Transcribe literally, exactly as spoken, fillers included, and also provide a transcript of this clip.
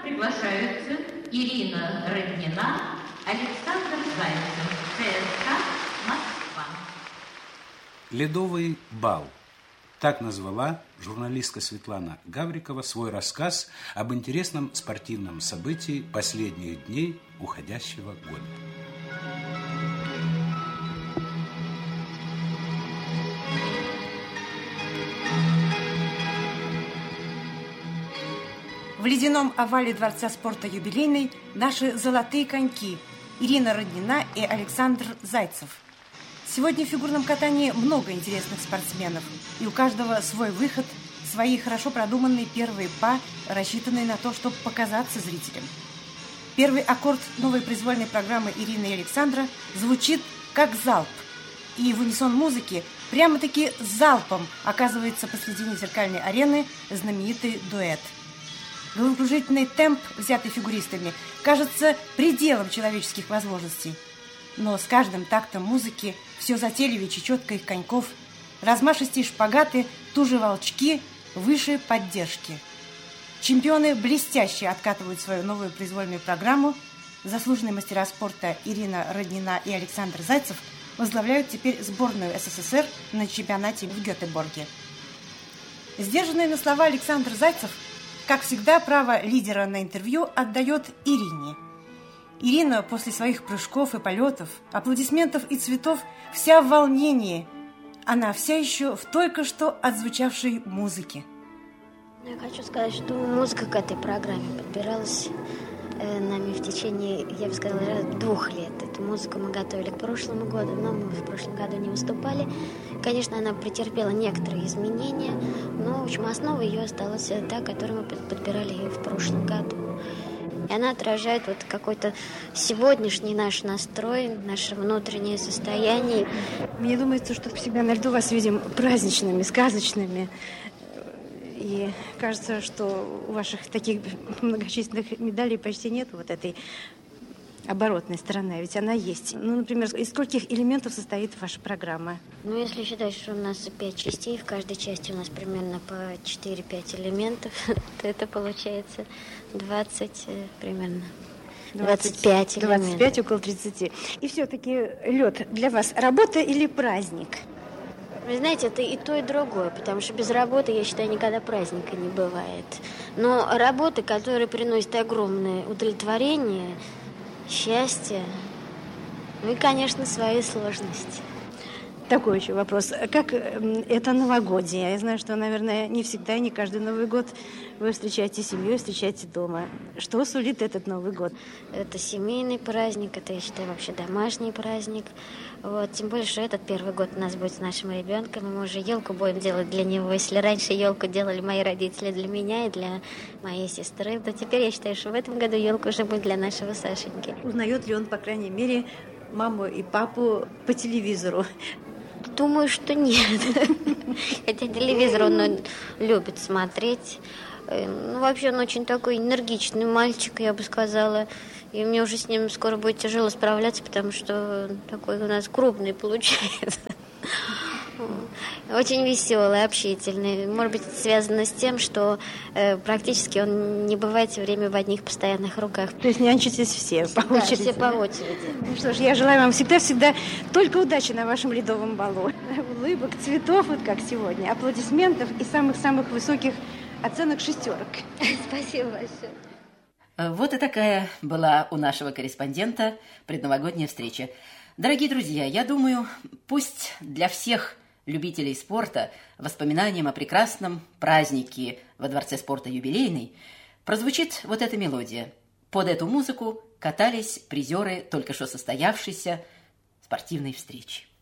приглашаются Ирина Роднина, Александр Зайцев, ЦСКА Москва. «Ледовый бал». Так назвала журналистка Светлана Гаврикова свой рассказ об интересном спортивном событии последних дней уходящего года. В ледяном овале Дворца спорта «Юбилейный» наши золотые коньки Ирина Роднина и Александр Зайцев. Сегодня в фигурном катании много интересных спортсменов, и у каждого свой выход, свои хорошо продуманные первые па, рассчитанные на то, чтобы показаться зрителям. Первый аккорд новой произвольной программы Ирины и Александра звучит как залп, и в унисон музыки прямо-таки залпом оказывается посредине зеркальной арены знаменитый дуэт. Головокружительный темп, взятый фигуристами, кажется пределом человеческих возможностей. Но с каждым тактом музыки все затейливее чечетка их коньков, размашистые шпагаты, туже волчки, выше поддержки. Чемпионы блестяще откатывают свою новую произвольную программу. Заслуженные мастера спорта Ирина Роднина и Александр Зайцев возглавляют теперь сборную СССР на чемпионате в Гетеборге. Сдержанный на слова Александр Зайцев, как всегда, право лидера на интервью отдает Ирине. Ирина после своих прыжков и полетов, аплодисментов и цветов вся в волнении. Она вся еще в только что отзвучавшей музыке. Я хочу сказать, что музыка к этой программе подбиралась э, нами в течение, я бы сказала, двух лет. Эту музыку мы готовили к прошлому году, но мы в прошлом году не выступали. Конечно, она претерпела некоторые изменения, но, в общем, основа ее осталась та, которую мы подбирали ее в прошлом году. И она отражает вот какой-то сегодняшний наш настрой, наше внутреннее состояние. Мне думается, что себя на льду вас видим праздничными, сказочными. И кажется, что у ваших таких многочисленных медалей почти нет вот этой оборотной стороны, ведь она есть. Ну, например, из скольких элементов состоит ваша программа? Ну, если считать, что у нас пять частей, в каждой части у нас примерно по четыре-пять элементов, то это получается двадцать примерно. двадцать пять элементов. двадцать пять, около тридцати. И все-таки лед для вас работа или праздник? Вы знаете, это и то, и другое, потому что без работы, я считаю, никогда праздника не бывает. Но работа, которая приносит огромное удовлетворение, счастье, ну и, конечно, свои сложности. Такой еще вопрос. Как это новогодие? Я знаю, что, наверное, не всегда, не каждый Новый год вы встречаете семью, встречаете дома. Что сулит этот Новый год? Это семейный праздник, это, я считаю, вообще домашний праздник. Вот, тем более, что этот первый год у нас будет с нашим ребенком, мы уже елку будем делать для него. Если раньше елку делали мои родители для меня и для моей сестры, то теперь я считаю, что в этом году елка уже будет для нашего Сашеньки. Узнает ли он, по крайней мере, маму и папу по телевизору? Думаю, что нет. Хотя телевизор он любит смотреть. Ну, вообще, он очень такой энергичный мальчик, я бы сказала. И мне уже с ним скоро будет тяжело справляться, потому что он такой у нас крупный получается. Очень веселый, общительный. Может быть, связано с тем, что э, практически он не бывает все время в одних постоянных руках. То есть нянчитесь все по да, очереди? все по очереди. Ну что ж, я желаю вам всегда-всегда только удачи на вашем ледовом балу. Улыбок, цветов, вот как сегодня, аплодисментов и самых-самых высоких оценок шестерок. Спасибо большое. Вот и такая была у нашего корреспондента предновогодняя встреча. Дорогие друзья, я думаю, пусть для всех любителей спорта воспоминанием о прекрасном празднике во Дворце спорта «Юбилейный» прозвучит вот эта мелодия. Под эту музыку катались призеры только что состоявшейся спортивной встречи.